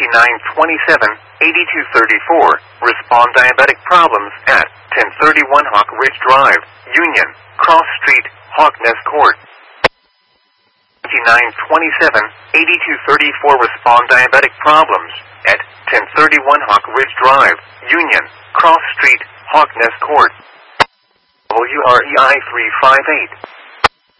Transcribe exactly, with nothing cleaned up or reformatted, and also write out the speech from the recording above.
nine twenty-seven, eighty-two thirty-four, respond diabetic problems at ten thirty-one Hawk Ridge Drive, Union, Cross Street, Hawkness Court. nine twenty-seven, eighty-two thirty-four, respond diabetic problems at ten thirty-one Hawk Ridge Drive, Union, Cross Street, Hawkness Court. W R E I three five eight.